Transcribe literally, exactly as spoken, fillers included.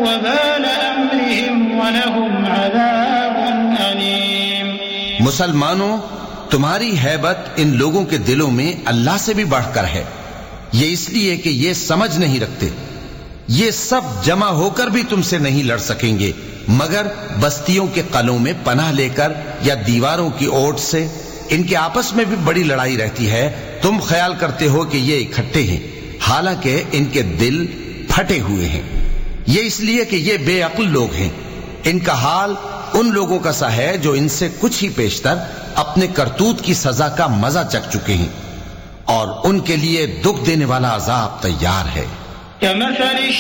वबाल अम्रिहिम वलहुम अज़ाबुन अलीम। मुसलमानों, तुम्हारी हैबत इन लोगों के दिलों में अल्लाह से भी बढ़कर है। ये इसलिए कि ये समझ नहीं रखते। ये सब जमा होकर भी तुमसे नहीं लड़ सकेंगे मगर बस्तियों के कलों में पनाह लेकर या दीवारों की ओट से। इनके आपस में भी बड़ी लड़ाई रहती है। तुम ख्याल करते हो कि ये इकट्ठे हैं, हालांकि इनके दिल फटे हुए हैं। ये इसलिए कि ये बेअक्ल लोग हैं। इनका हाल उन लोगों का सा है जो इनसे कुछ ही पेशतर अपने करतूत की सजा का मजा चख चुके हैं और उनके लिए दुख देने वाला अजाब तैयार है।